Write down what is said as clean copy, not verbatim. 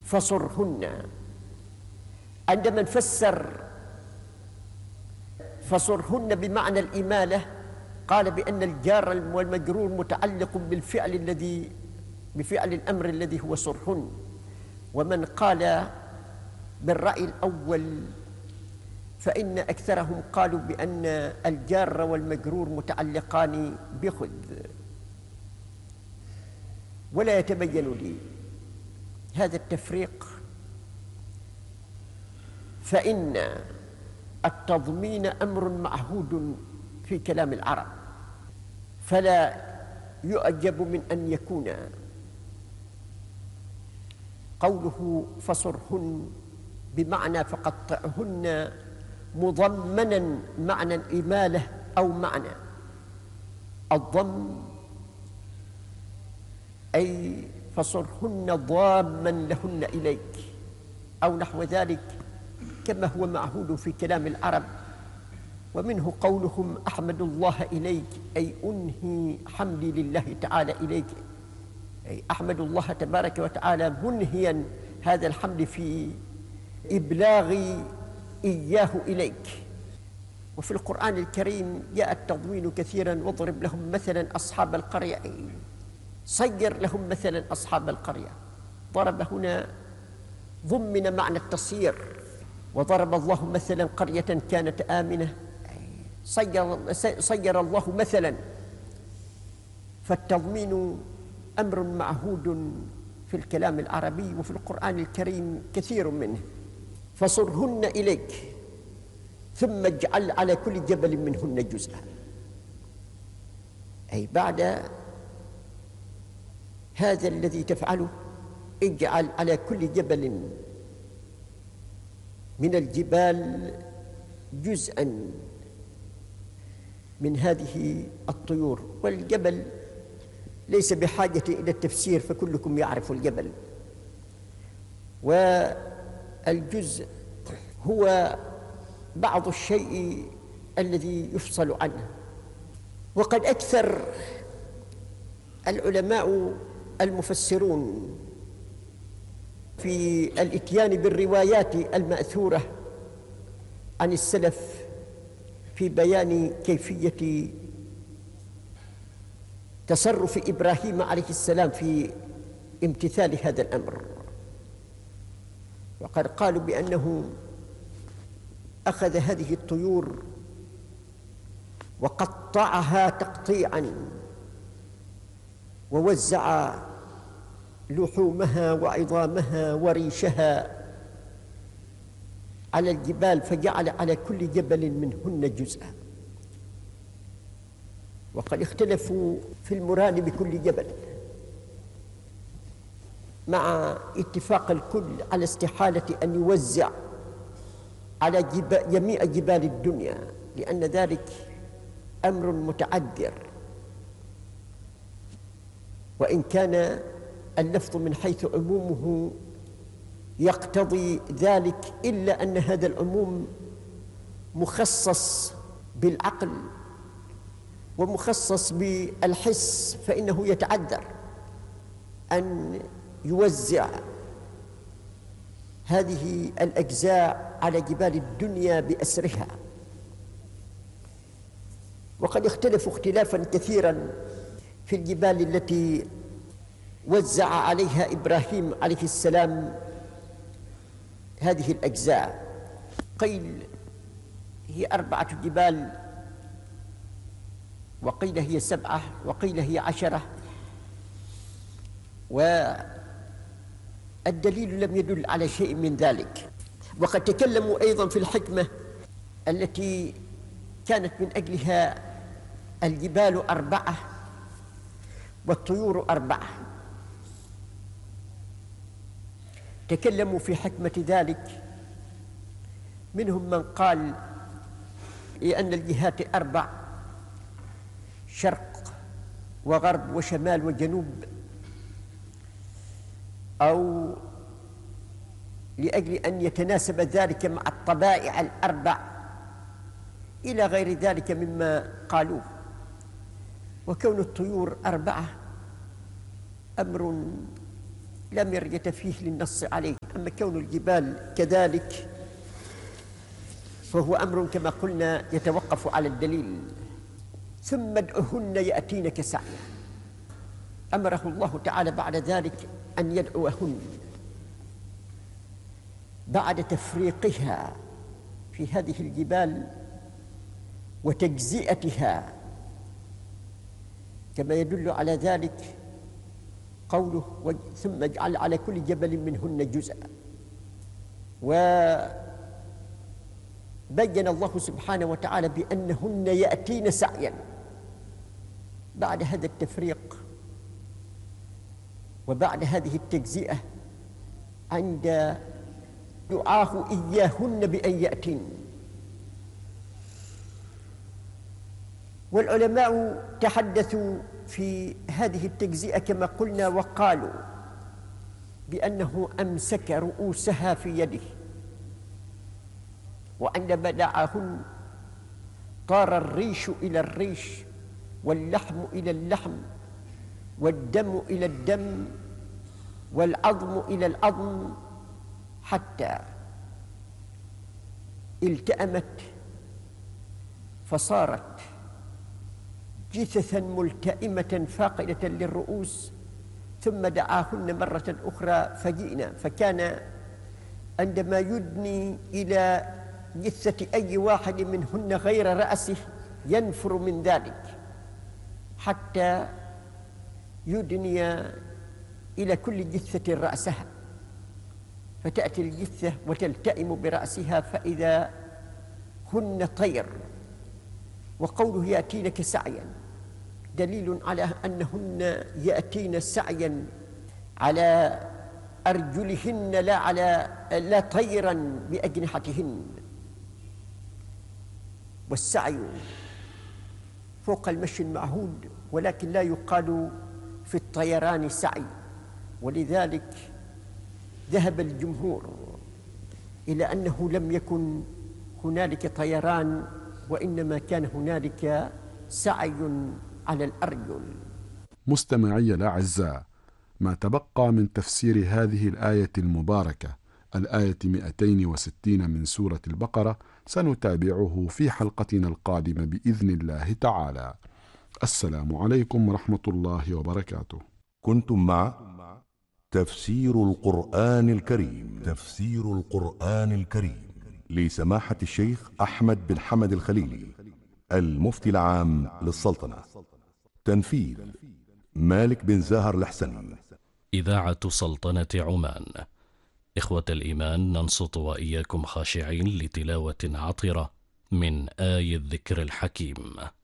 فصرهن. عندما نفسر فصرهن بمعنى الإمالة قال بأن الجار والمجرور متعلق بفعل الأمر الذي هو صرهن. ومن قال بالرأي الأول فإن أكثرهم قالوا بأن الجار والمجرور متعلقان بخذ. ولا يتبين لي هذا التفريق، فإن التضمين أمر معهود في كلام العرب، فلا يعجب من أن يكون قوله فصرهن بمعنى فقطعهن مضمنا معنى الإمالة أو معنى الضم، أي فصرهن ضاما لهن إليك أو نحو ذلك، كما هو معهود في كلام العرب. ومنه قولهم أحمد الله إليك، أي أنهي حمدي لله تعالى إليك، أي أحمد الله تبارك وتعالى منهيا هذا الحمد في إبلاغ إياه إليك. وفي القرآن الكريم جاء التضمين كثيرا، واضرب لهم مثلا أصحاب القرية، صير لهم مثلا أصحاب القرية. ضرب هنا ضمن معنى التصيير، وضرب الله مثلا قرية كانت آمنة، صير الله مثلا. فالتضمين أمر معهود في الكلام العربي وفي القرآن الكريم كثير منه. فصرهن إليك ثم اجعل على كل جبل منهن جزءا، أي بعد هذا الذي تفعله اجعل على كل جبل من الجبال جزءا من هذه الطيور. والجبل ليس بحاجة إلى التفسير، فكلكم يعرف الجبل. والجزء هو بعض الشيء الذي يفصل عنه. وقد أكثر العلماء المفسرون في الإتيان بالروايات المأثورة عن السلف في بيان كيفية تصرف إبراهيم عليه السلام في امتثال هذا الأمر. وقد قالوا بأنه أخذ هذه الطيور وقطعها تقطيعا، ووزع لحومها وعظامها وريشها على الجبال، فجعل على كل جبل منهن جزءا. وقد اختلفوا في المراد بكل جبل، مع اتفاق الكل على استحالة أن يوزع على جميع جبال الدنيا، لأن ذلك أمر متعذر، وإن كان اللفظ من حيث عمومه يقتضي ذلك، إلا أن هذا العموم مخصص بالعقل ومخصص بالحس، فإنه يتعذر أن يوزع هذه الأجزاء على جبال الدنيا بأسرها. وقد اختلفوا اختلافا كثيرا في الجبال التي وزع عليها إبراهيم عليه السلام هذه الأجزاء. قيل هي 4 جبال، وقيل هي 7، وقيل هي 10. والدليل لم يدل على شيء من ذلك. وقد تكلموا أيضا في الحكمة التي كانت من أجلها الجبال 4 والطيور 4. تكلموا في حكمة ذلك، منهم من قال لأن الجهات 4، شرق وغرب وشمال وجنوب، أو لأجل أن يتناسب ذلك مع الطبائع 4، إلى غير ذلك مما قالوه. وكون الطيور 4 أمر لم يرجة فيه للنص عليه، أما كون الجبال كذلك فهو أمر كما قلنا يتوقف على الدليل. ثم ادعهن يأتينك سعيا، أمره الله تعالى بعد ذلك أن يدعوهن بعد تفريقها في هذه الجبال وتجزئتها، كما يدل على ذلك قوله ثم اجعل على كل جبل منهن جزءا. وبين الله سبحانه وتعالى بأنهن يأتين سعيا بعد هذا التفريق وبعد هذه التجزئة عند دعاه إياهن بأن يأتين. والعلماء تحدثوا في هذه التجزئة كما قلنا وقالوا بأنه أمسك رؤوسها في يده، وعندما دعاهن طار الريش إلى الريش واللحم إلى اللحم والدم إلى الدم والعظم إلى العظم حتى التأمت فصارت جثثا ملتئمة فاقدة للرؤوس. ثم دعاهن مرة أخرى فجئنا، فكان عندما يدني إلى جثة أي واحد منهن غير رأسه ينفر من ذلك حتى يدني إلى كل جثة رأسها، فتأتي الجثة وتلتئم برأسها فإذا هن طير. وقوله يأتينك سعيا دليل على أنهن يأتين سعيا على أرجلهن لا طيرا بأجنحتهن. والسعي فوق المشي المعهود، ولكن لا يقال في الطيران سعي، ولذلك ذهب الجمهور إلى أنه لم يكن هنالك طيران، وإنما كان هنالك سعي على الأرجل. مستمعي الأعزاء، ما تبقى من تفسير هذه الآية المباركة، الآية 260 من سورة البقرة، سنتابعه في حلقتنا القادمة بإذن الله تعالى. السلام عليكم ورحمة الله وبركاته. كنتم مع تفسير القرآن الكريم، تفسير القرآن الكريم لسماحة الشيخ أحمد بن حمد الخليلي، المفتي العام للسلطنة. تنفيذ مالك بن زاهر الحسني. إذاعة سلطنة عمان. إخوة الإيمان، ننصت وإياكم خاشعين لتلاوة عطرة من آي الذكر الحكيم.